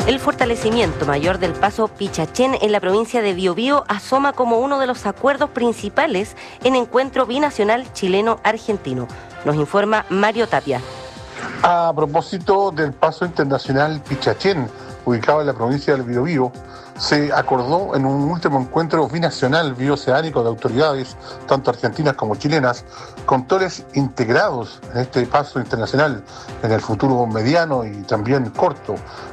El fortalecimiento mayor del paso Pichachén en la provincia de Biobío asoma como uno de los acuerdos principales en encuentro binacional chileno-argentino. Nos informa Mario Tapia. A propósito del paso internacional Pichachén, ubicado en la provincia del Biobío, se acordó en un último encuentro binacional bioceánico de autoridades, tanto argentinas como chilenas, controles integrados en este paso internacional en el futuro mediano y también corto,